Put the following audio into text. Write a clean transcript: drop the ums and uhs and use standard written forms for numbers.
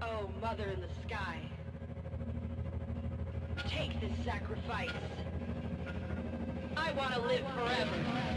Oh, Mother in the sky. Take this sacrifice. I want to live forever.